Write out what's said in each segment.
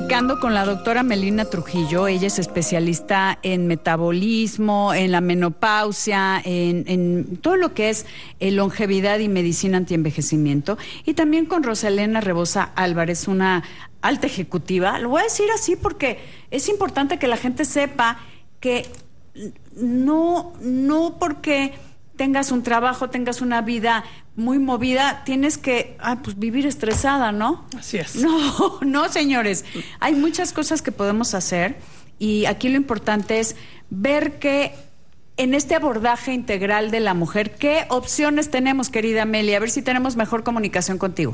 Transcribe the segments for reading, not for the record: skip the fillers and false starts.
platicando con la doctora Melina Trujillo. Ella es especialista en metabolismo, en la menopausia, en todo lo que es longevidad y medicina antienvejecimiento. Y también con Rosalena Rebosa Álvarez, una alta ejecutiva. Lo voy a decir así porque es importante que la gente sepa que no porque tengas un trabajo, tengas una vida muy movida, tienes que pues vivir estresada, ¿no? Así es. No, señores. Hay muchas cosas que podemos hacer y aquí lo importante es ver que en este abordaje integral de la mujer, ¿qué opciones tenemos, querida Meli? A ver si tenemos mejor comunicación contigo.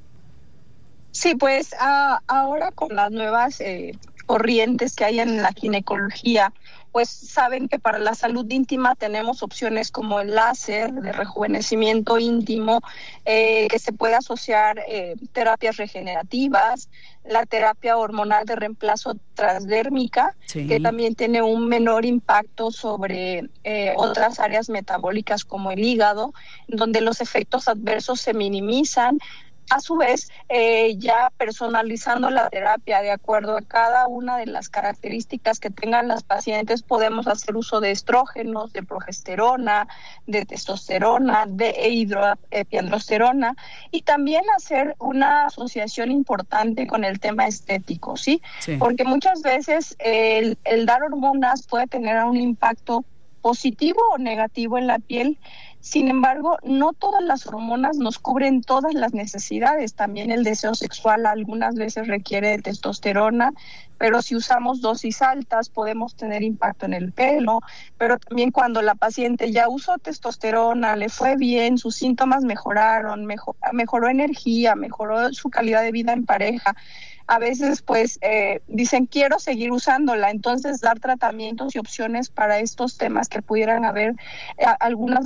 Sí, pues ahora con las nuevas corrientes que hay en la ginecología, pues saben que para la salud íntima tenemos opciones como el láser de rejuvenecimiento íntimo, que se puede asociar terapias regenerativas, la terapia hormonal de reemplazo transdérmica, sí, que también tiene un menor impacto sobre otras áreas metabólicas como el hígado, donde los efectos adversos se minimizan. A su vez, ya personalizando la terapia de acuerdo a cada una de las características que tengan las pacientes, podemos hacer uso de estrógenos, de progesterona, de testosterona, de hidroepiandrosterona y también hacer una asociación importante con el tema estético, ¿sí? Sí. Porque muchas veces el dar hormonas puede tener un impacto positivo o negativo en la piel. Sin embargo, no todas las hormonas nos cubren todas las necesidades. También el deseo sexual algunas veces requiere de testosterona, pero si usamos dosis altas podemos tener impacto en el pelo. Pero también cuando la paciente ya usó testosterona, le fue bien, sus síntomas mejoraron, mejoró energía, mejoró su calidad de vida en pareja. A veces pues dicen quiero seguir usándola, entonces dar tratamientos y opciones para estos temas que pudieran haber algunas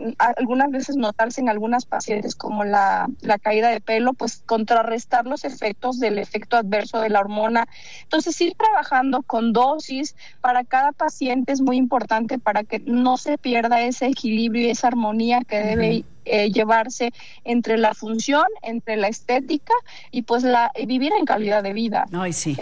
veces notarse en algunas pacientes como la caída de pelo, pues contrarrestar los efectos del efecto adverso de la hormona. Entonces ir trabajando con dosis para cada paciente es muy importante para que no se pierda ese equilibrio y esa armonía que debe llevarse entre la función, entre la estética y pues vivir en calidad de vida. Ay, sí.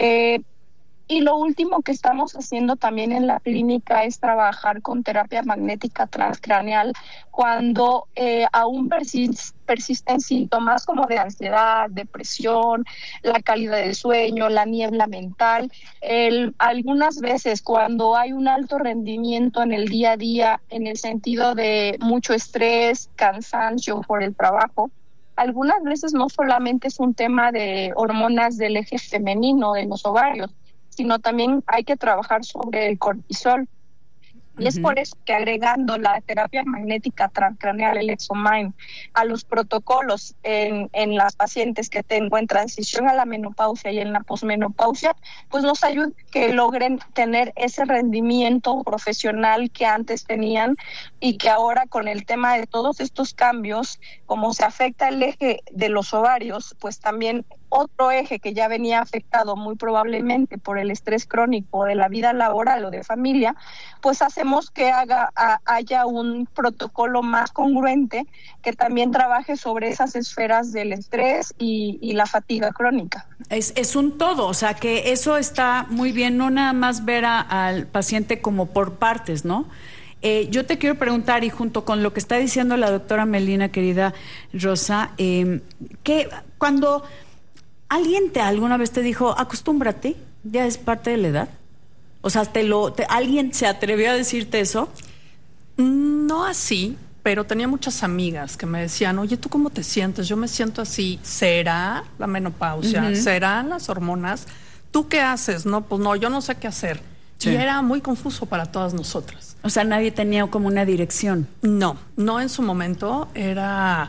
Y lo último que estamos haciendo también en la clínica es trabajar con terapia magnética transcraneal cuando aún persisten síntomas como de ansiedad, depresión, la calidad del sueño, la niebla mental. Algunas veces cuando hay un alto rendimiento en el día a día, en el sentido de mucho estrés, cansancio por el trabajo, algunas veces no solamente es un tema de hormonas del eje femenino, de los ovarios, sino también hay que trabajar sobre el cortisol. Y es por eso que agregando la terapia magnética transcraneal, el ExoMind, a los protocolos en las pacientes que tengo en transición a la menopausia y en la posmenopausia, pues nos ayuda a que logren tener ese rendimiento profesional que antes tenían y que ahora con el tema de todos estos cambios, como se afecta el eje de los ovarios, pues también otro eje que ya venía afectado muy probablemente por el estrés crónico de la vida laboral o de familia, pues hacemos que haya un protocolo más congruente que también trabaje sobre esas esferas del estrés y la fatiga crónica. Es un todo, o sea que eso está muy bien, no nada más ver al paciente como por partes, ¿no? Yo te quiero preguntar, y junto con lo que está diciendo la doctora Melina, querida Rosa, que cuando alguien alguna vez te dijo, acostúmbrate, ya es parte de la edad. O sea, ¿alguien se atrevió a decirte eso? No así, pero tenía muchas amigas que me decían, oye, ¿tú cómo te sientes? Yo me siento así. ¿Será la menopausia? ¿Serán las hormonas? ¿Tú qué haces? No, pues no, yo no sé qué hacer. Sí. Y era muy confuso para todas nosotras. O sea, nadie tenía como una dirección. No en su momento era...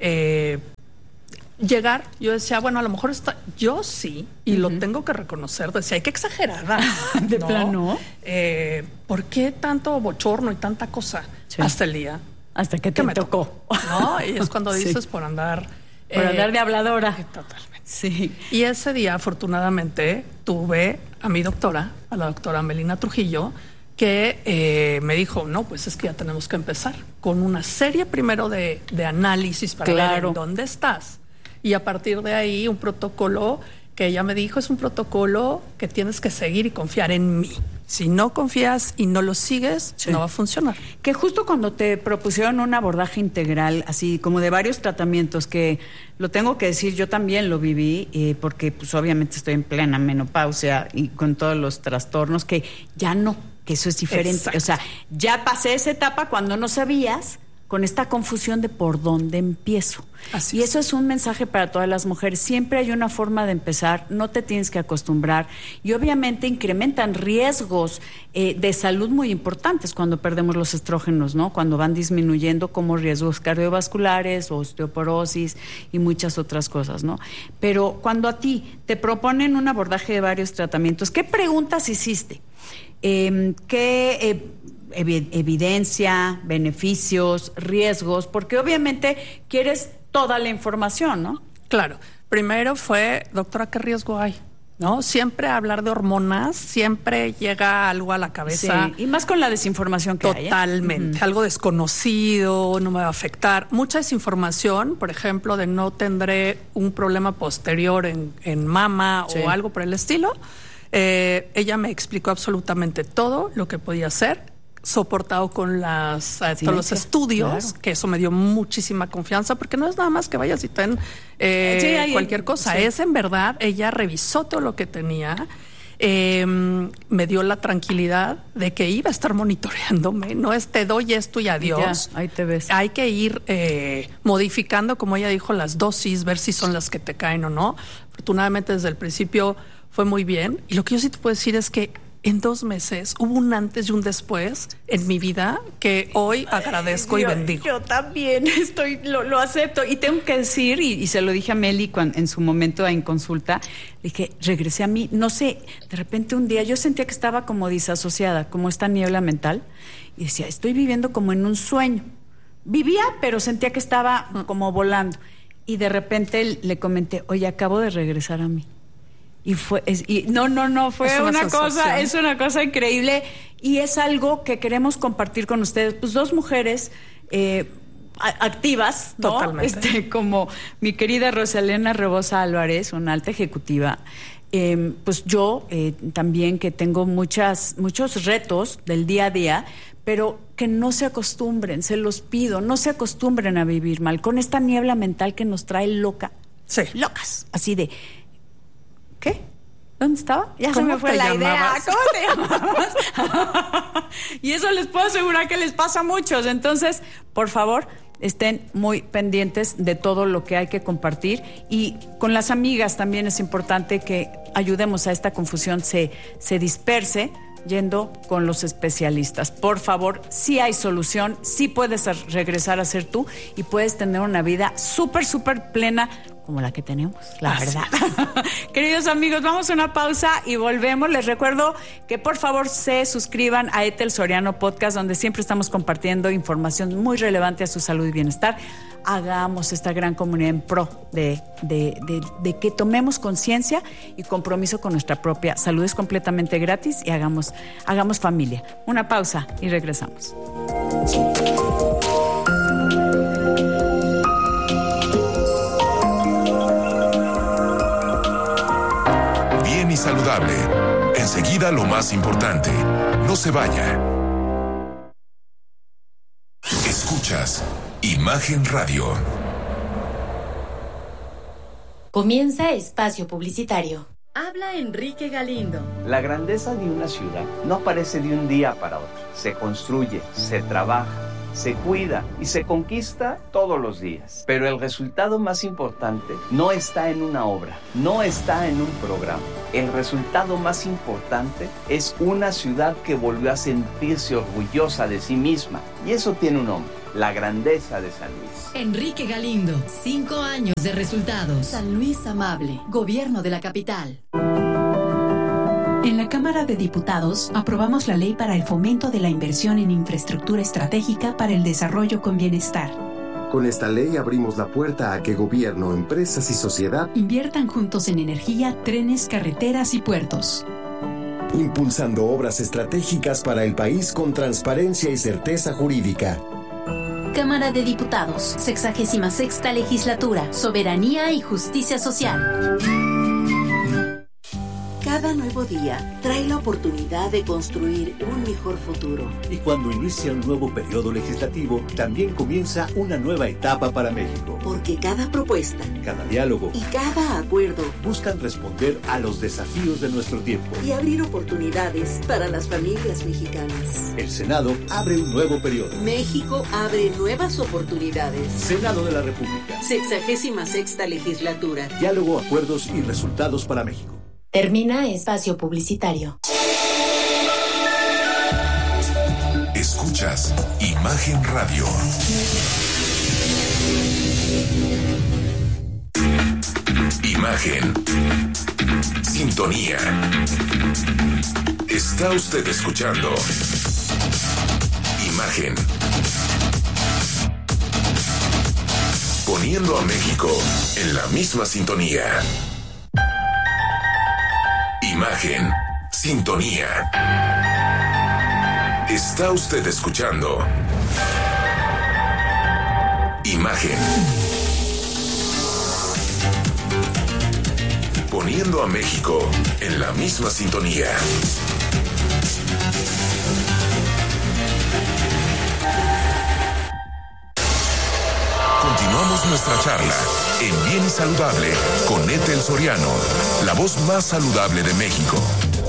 llegar, yo decía, bueno, a lo mejor yo sí, y lo tengo que reconocer, decía, qué exagerada. ¿De plano? ¿Por qué tanto bochorno y tanta cosa? Sí. Hasta el día. Hasta que me tocó. ¿No? Y es cuando dices por andar... Por andar de habladora. Totalmente. Sí. Y ese día, afortunadamente, tuve a mi doctora, a la doctora Melina Trujillo, que me dijo, no, pues es que ya tenemos que empezar con una serie primero de análisis para ver en dónde estás. Y a partir de ahí un protocolo que ella me dijo, es un protocolo que tienes que seguir y confiar en mí. Si no confías y no lo sigues, no va a funcionar. Que justo cuando te propusieron un abordaje integral, así como de varios tratamientos, que lo tengo que decir, yo también lo viví, porque pues obviamente estoy en plena menopausia y con todos los trastornos, que ya no, que eso es diferente. Exacto. O sea, ya pasé esa etapa cuando no sabías, con esta confusión de por dónde empiezo. Así y eso es un mensaje para todas las mujeres. Siempre hay una forma de empezar, no te tienes que acostumbrar. Y obviamente incrementan riesgos de salud muy importantes cuando perdemos los estrógenos, ¿no? Cuando van disminuyendo, como riesgos cardiovasculares, osteoporosis y muchas otras cosas, ¿no? Pero cuando a ti te proponen un abordaje de varios tratamientos, ¿qué preguntas hiciste? ¿Qué evidencia, beneficios, riesgos? Porque obviamente quieres toda la información, ¿no? Claro. Primero fue, doctora, ¿qué riesgo hay? ¿No? Siempre hablar de hormonas, siempre llega algo a la cabeza. Sí, y más con la desinformación que hay. Totalmente. Algo desconocido, no me va a afectar. Mucha desinformación, por ejemplo, de no tendré un problema posterior en mama o algo por el estilo. Ella me explicó absolutamente todo lo que podía hacer, soportado con todos los estudios, que eso me dio muchísima confianza, porque no es nada más que vayas y ten cualquier cosa, es en verdad, ella revisó todo lo que tenía, me dio la tranquilidad de que iba a estar monitoreándome, no es te doy esto y adiós. Ya, ahí te ves. Hay que ir modificando, como ella dijo, las dosis, ver si son las que te caen o no. Afortunadamente desde el principio fue muy bien, y lo que yo sí te puedo decir es que en 2 meses hubo un antes y un después en mi vida que hoy agradezco y bendigo. Yo también lo acepto. Y tengo que decir, y se lo dije a Meli en su momento en consulta, le dije, regresé a mí, no sé, de repente un día yo sentía que estaba como disasociada, como esta niebla mental, y decía, estoy viviendo como en un sueño. Vivía, pero sentía que estaba como volando. Y de repente le comenté, oye, acabo de regresar a mí. Y fue es una cosa increíble, y es algo que queremos compartir con ustedes, pues 2 mujeres activas, ¿no? Totalmente. Como mi querida Rosalena Rebosa Álvarez, una alta ejecutiva, pues yo también, que tengo muchos retos del día a día, pero que no se acostumbren, se los pido, no se acostumbren a vivir mal, con esta niebla mental que nos trae locas, así de... ¿Qué? ¿Dónde estaba? Ya se me fue la idea. ¿Cómo te llamabas? Y eso les puedo asegurar que les pasa a muchos. Entonces, por favor, estén muy pendientes de todo lo que hay que compartir. Y con las amigas también es importante que ayudemos a esta confusión se disperse, yendo con los especialistas. Por favor, sí hay solución, sí puedes regresar a ser tú y puedes tener una vida súper, súper plena, como la que tenemos, la verdad. Queridos amigos, vamos a una pausa y volvemos. Les recuerdo que por favor se suscriban a Ethel Soriano Podcast, donde siempre estamos compartiendo información muy relevante a su salud y bienestar. Hagamos esta gran comunidad en pro de que tomemos conciencia y compromiso con nuestra propia salud. Es completamente gratis y hagamos familia. Una pausa y regresamos. Bien y saludable. Enseguida lo más importante. No se vaya. Escuchas Imagen Radio. Comienza espacio publicitario. Habla Enrique Galindo. La grandeza de una ciudad no aparece de un día para otro. Se construye, se trabaja, se cuida y se conquista todos los días. Pero el resultado más importante no está en una obra, no está en un programa. El resultado más importante es una ciudad que volvió a sentirse orgullosa de sí misma. Y eso tiene un nombre: la grandeza de San Luis. Enrique Galindo, 5 años de resultados. San Luis Amable, Gobierno de la Capital. En la Cámara de Diputados aprobamos la Ley para el Fomento de la Inversión en Infraestructura Estratégica para el Desarrollo con Bienestar. Con esta ley abrimos la puerta a que gobierno, empresas y sociedad inviertan juntos en energía, trenes, carreteras y puertos, impulsando obras estratégicas para el país con transparencia y certeza jurídica. Cámara de Diputados, 66ª Legislatura, Soberanía y Justicia Social. Cada nuevo día trae la oportunidad de construir un mejor futuro. Y cuando inicia un nuevo periodo legislativo, también comienza una nueva etapa para México. Porque cada propuesta, cada diálogo y cada acuerdo buscan responder a los desafíos de nuestro tiempo y abrir oportunidades para las familias mexicanas. El Senado abre un nuevo periodo. México abre nuevas oportunidades. Senado de la República. 66ª legislatura. Diálogo, acuerdos y resultados para México. Termina espacio publicitario. Escuchas Imagen Radio. Imagen. Sintonía. Está usted escuchando Imagen. Poniendo a México en la misma sintonía. Imagen. Sintonía. Está usted escuchando Imagen. Poniendo a México en la misma sintonía. Continuamos nuestra charla en Bien y Saludable con Ethel Soriano, la voz más saludable de México.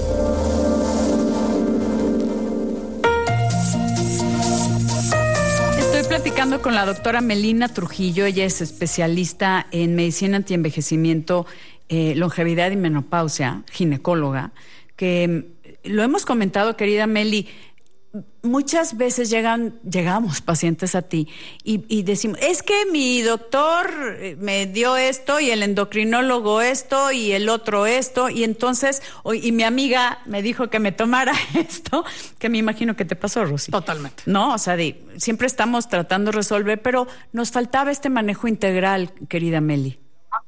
Estoy platicando con la doctora Melina Trujillo. Ella es especialista en medicina antienvejecimiento, longevidad y menopausia, ginecóloga, que lo hemos comentado, querida Meli. Muchas veces llegamos pacientes a ti y decimos, es que mi doctor me dio esto y el endocrinólogo esto y el otro esto y entonces, y mi amiga me dijo que me tomara esto, que me imagino que te pasó, Rosy. Totalmente. No, o sea, siempre estamos tratando de resolver, pero nos faltaba este manejo integral, querida Meli.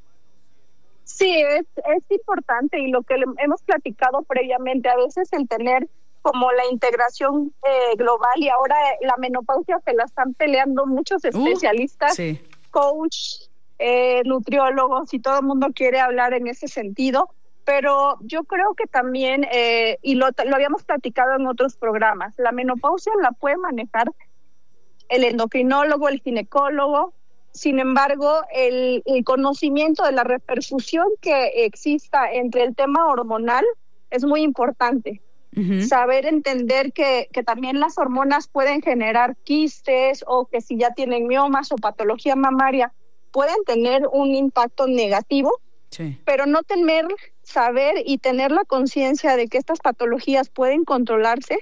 Sí, es importante y lo que hemos platicado previamente, a veces el tener como la integración global, y ahora la menopausia se la están peleando muchos especialistas, sí. Coach, nutriólogos, y todo el mundo quiere hablar en ese sentido, pero yo creo que también, y lo habíamos platicado en otros programas, la menopausia la puede manejar el endocrinólogo, el ginecólogo. Sin embargo, el conocimiento de la repercusión que exista entre el tema hormonal es muy importante. Uh-huh. Saber entender que también las hormonas pueden generar quistes, o que si ya tienen miomas o patología mamaria pueden tener un impacto negativo, sí. Pero no saber y tener la conciencia de que estas patologías pueden controlarse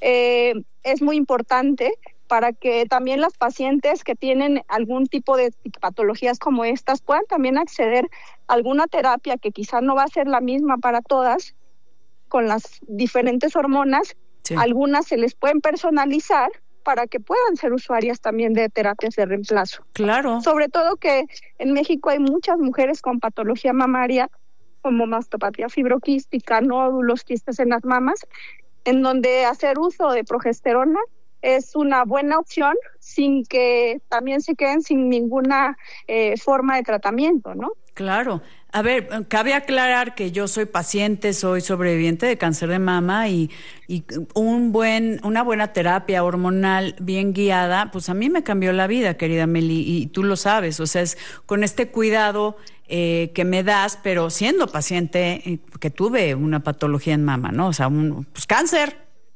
es muy importante para que también las pacientes que tienen algún tipo de patologías como estas puedan también acceder a alguna terapia que quizá no va a ser la misma para todas, con las diferentes hormonas, sí. Algunas se les pueden personalizar para que puedan ser usuarias también de terapias de reemplazo. Claro. Sobre todo que en México hay muchas mujeres con patología mamaria, como mastopatía fibroquística, nódulos, quistes en las mamas, en donde hacer uso de progesterona es una buena opción sin que también se queden sin ninguna forma de tratamiento, ¿no? Claro. A ver, cabe aclarar que yo soy paciente, soy sobreviviente de cáncer de mama y una buena terapia hormonal bien guiada, pues a mí me cambió la vida, querida Meli, y tú lo sabes. O sea, es con este cuidado que me das, pero siendo paciente que tuve una patología en mama, ¿no? O sea, pues cáncer.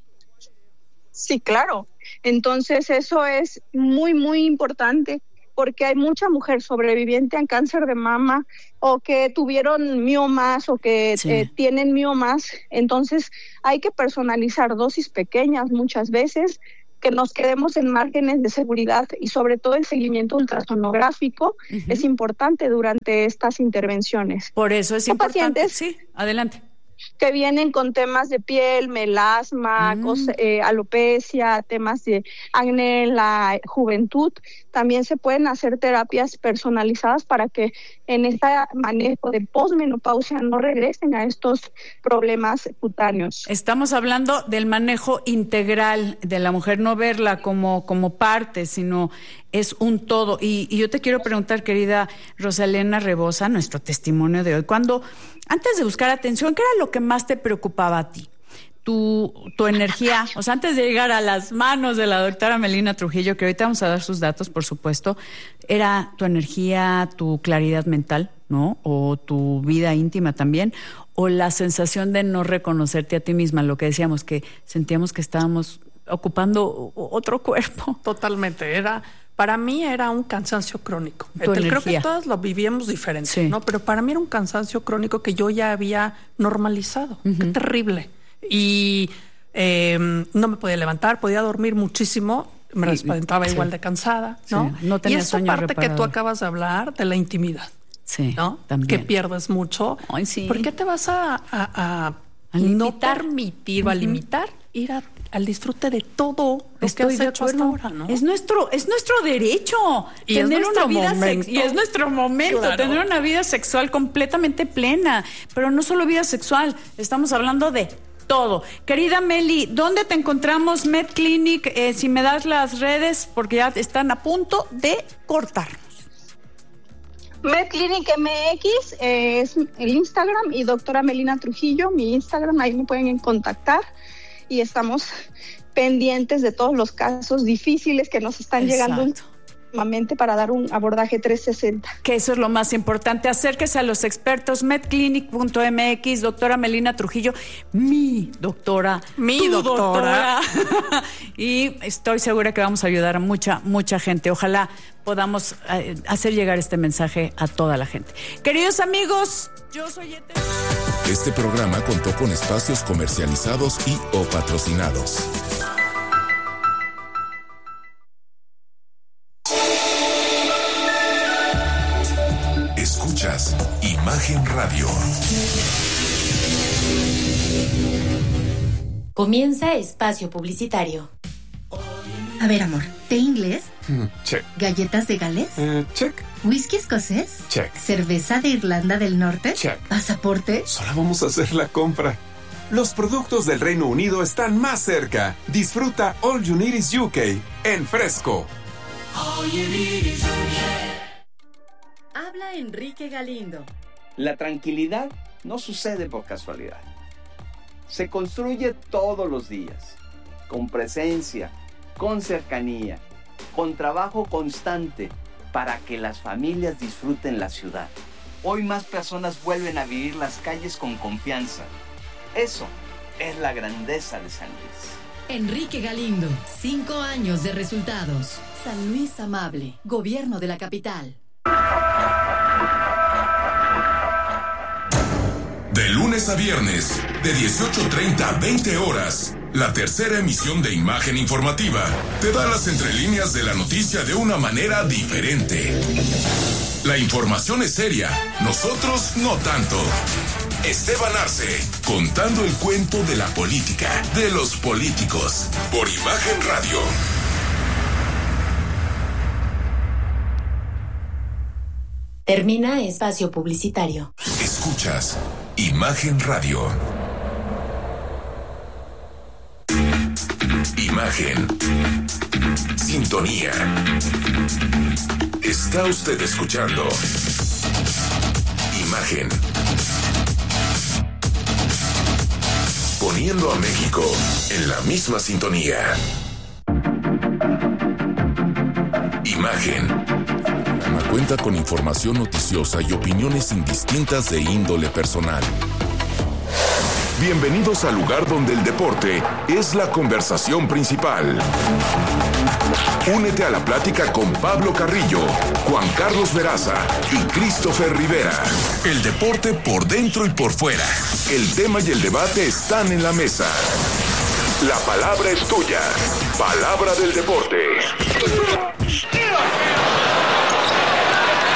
Sí, claro. Entonces eso es muy, muy importante, porque hay mucha mujer sobreviviente en cáncer de mama o que tuvieron miomas o que sí. Tienen miomas. Entonces hay que personalizar dosis pequeñas muchas veces, que nos quedemos en márgenes de seguridad, y sobre todo el seguimiento ultrasonográfico es importante durante estas intervenciones. Por eso es importante. Pacientes, sí, adelante. Que vienen con temas de piel, melasma, alopecia, temas de acné en la juventud, también se pueden hacer terapias personalizadas para que en este manejo de posmenopausia no regresen a estos problemas cutáneos. Estamos hablando del manejo integral de la mujer, no verla como parte, sino es un todo. Y yo te quiero preguntar, querida Rosalena Rebosa, nuestro testimonio de hoy, antes de buscar atención, ¿qué era lo que más te preocupaba a ti? Tu energía, o sea, antes de llegar a las manos de la doctora Melina Trujillo, que ahorita vamos a dar sus datos, por supuesto, ¿era tu energía, tu claridad mental, ¿no? O tu vida íntima también, o la sensación de no reconocerte a ti misma, lo que decíamos, que sentíamos que estábamos ocupando otro cuerpo? Totalmente, para mí era un cansancio crónico. Creo que todos lo vivíamos diferente, sí, ¿no? Pero para mí era un cansancio crónico que yo ya había normalizado. Qué terrible. Y no me podía levantar, podía dormir muchísimo, me levantaba igual de cansada, ¿no? Sí, no tenía y sueño parte reparador. Que tú acabas de hablar de la intimidad, sí, ¿no? También. Que pierdes mucho. Ay, sí. ¿Por qué te vas a no permitir o a limitar ir al disfrute de todo lo que has hecho hasta ahora, ¿no? Es nuestro derecho y tener una vida y es nuestro momento, claro, tener una vida sexual completamente plena, pero no solo vida sexual, estamos hablando de todo. Querida Meli, ¿dónde te encontramos? MedClinic, si me das las redes, porque ya están a punto de cortarnos. MedClinic MX es el Instagram y doctora Melina Trujillo, mi Instagram, ahí me pueden contactar y estamos pendientes de todos los casos difíciles que nos están llegando últimamente para dar un abordaje 360. Que eso es lo más importante. Acérquese a los expertos, medclinic.mx, doctora Melina Trujillo, mi doctora. Y estoy segura que vamos a ayudar a mucha gente. Ojalá podamos hacer llegar este mensaje a toda la gente. Queridos amigos, yo soy Ethel. Este programa contó con espacios comercializados y o patrocinados. Escuchas Imagen Radio. Comienza espacio publicitario. A ver, amor, ¿té inglés? Check. ¿Galletas de Gales? Check. ¿Whisky escocés? Check. ¿Cerveza de Irlanda del Norte? Check. ¿Pasaporte? Solo vamos a hacer la compra. Los productos del Reino Unido están más cerca. Disfruta All You Need Is UK en Fresco. All You Need Is UK. Habla Enrique Galindo. La tranquilidad no sucede por casualidad. Se construye todos los días, con presencia, con cercanía, con trabajo constante, para que las familias disfruten la ciudad. Hoy más personas vuelven a vivir las calles con confianza. Eso es la grandeza de San Luis. Enrique Galindo, 5 años de resultados. San Luis Amable, Gobierno de la Capital. De lunes a viernes, de 18:30 a 20 horas, la tercera emisión de Imagen Informativa te da las entrelíneas de la noticia de una manera diferente. La información es seria, nosotros no tanto. Esteban Arce, contando el cuento de la política, de los políticos, por Imagen Radio. Termina espacio publicitario. Escuchas Imagen Radio. Imagen. Sintonía. Está usted escuchando Imagen. Poniendo a México en la misma sintonía. Imagen. Cuenta con información noticiosa y opiniones indistintas de índole personal. Bienvenidos al lugar donde el deporte es la conversación principal. Únete a la plática con Pablo Carrillo, Juan Carlos Veraza y Christopher Rivera. El deporte por dentro y por fuera. El tema y el debate están en la mesa. La palabra es tuya. Palabra del deporte.